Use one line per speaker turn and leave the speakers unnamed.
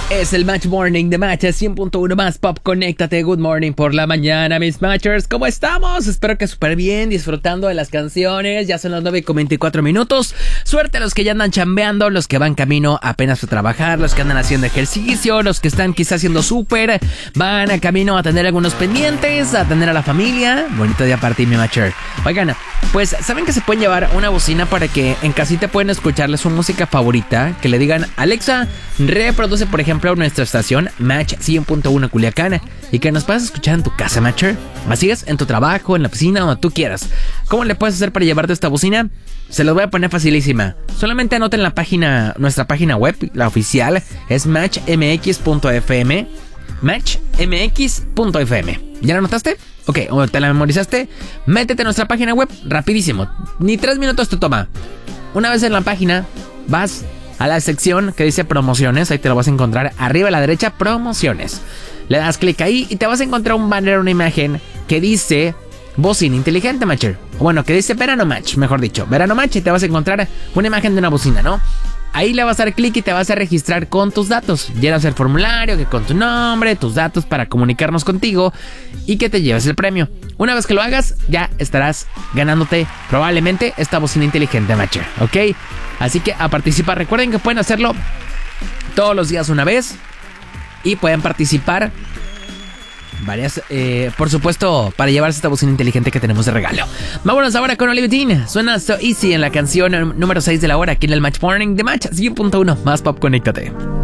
Es el Match Morning de Match 100.1 más Pop. Conéctate, good morning por la mañana, mis Matchers. ¿Cómo estamos? Espero que súper bien, disfrutando de las canciones. Ya son las 9:24. Suerte a los que ya andan chambeando, los que van camino apenas a trabajar, los que andan haciendo ejercicio, los que están quizás haciendo súper, van a camino a tener algunos pendientes, a atender a la familia. Bonito día para ti, mi Matcher. Oigan, pues, ¿saben que se pueden llevar una bocina para que en casita pueden escucharle su música favorita? Que le digan, Alexa, reproduce, por ejemplo, nuestra estación Match 100.1 Culiacán, y que nos puedas escuchar en tu casa, Matcher. Así es, en tu trabajo, en la oficina, donde tú quieras. ¿Cómo le puedes hacer para llevarte esta bocina? Se los voy a poner facilísima. Solamente anoten la página, nuestra página web, la oficial, es matchmx.fm. matchmx.fm. ¿Ya la anotaste? Ok, o te la memorizaste. Métete a nuestra página web, rapidísimo. Ni 3 minutos te toma. Una vez en la página, vas a la sección que dice promociones. Ahí te lo vas a encontrar arriba a la derecha, promociones. Le das clic ahí y te vas a encontrar un banner, una imagen que dice bocina inteligente, Matcher. O bueno, que dice Verano Match, mejor dicho, Verano Match, y te vas a encontrar una imagen de una bocina, ¿no? Ahí le vas a dar clic y te vas a registrar con tus datos. Llenas el formulario, que con tu nombre, tus datos para comunicarnos contigo y que te lleves el premio. Una vez que lo hagas, ya estarás ganándote probablemente esta bocina inteligente, Matcher, ¿ok? Así que a participar. Recuerden que pueden hacerlo todos los días una vez y pueden participar varias, por supuesto, para llevarse esta bocina inteligente que tenemos de regalo. Vámonos ahora con Olivia Dean. Suena So Easy en la canción número 6 de la hora aquí en el Match Morning de Match 100.1 más Pop. Conéctate.